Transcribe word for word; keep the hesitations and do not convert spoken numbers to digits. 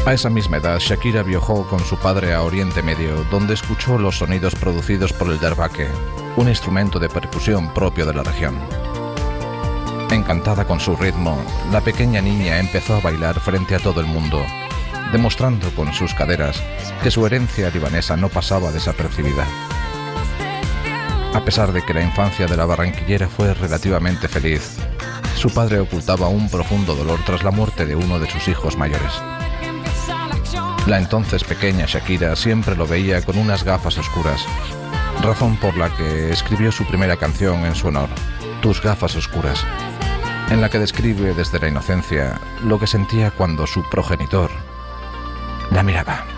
A esa misma edad, Shakira viajó con su padre a Oriente Medio, donde escuchó los sonidos producidos por el derbaque, un instrumento de percusión propio de la región. Encantada con su ritmo, la pequeña niña empezó a bailar frente a todo el mundo, demostrando con sus caderas que su herencia libanesa no pasaba desapercibida. A pesar de que la infancia de la barranquillera fue relativamente feliz, su padre ocultaba un profundo dolor tras la muerte de uno de sus hijos mayores. La entonces pequeña Shakira siempre lo veía con unas gafas oscuras, razón por la que escribió su primera canción en su honor, Tus gafas oscuras, en la que describe desde la inocencia lo que sentía cuando su progenitor la miraba.